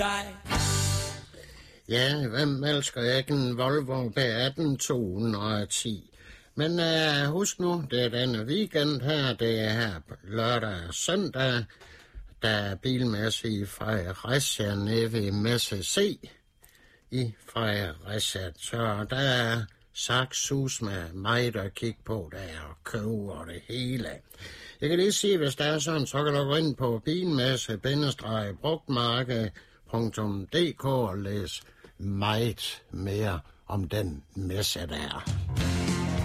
dig. Ja, hvem elsker ikke en Volvo B18 210? Men husk nu, det er denne weekend her, det er her lørdag og søndag, der er bilmesse i Fredericia nede ved Messe C i Fredericia. Så der er saksus med mig, der kigge på der og købe og det hele. Jeg kan lige sige, hvis der er sådan, så kan du gå ind på bilmesse-brugtmarked.dk og læse meget mere om den messe der.